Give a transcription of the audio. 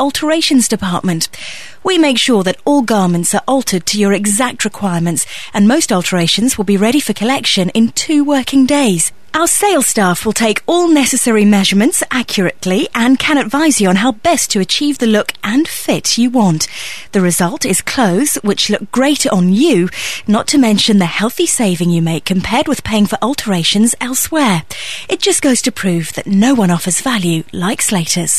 alterations department. We make sure that all garments are altered to your exact requirements, and most alterations will be ready for collection in 2 working days. Our sales staff will take all necessary measurements accurately and can advise you on how best to achieve the look and fit you want. The result is clothes which look great on you, not to mention the healthy saving you make compared with paying for alterations elsewhere. It just goes to prove that no one offers value like Slaters.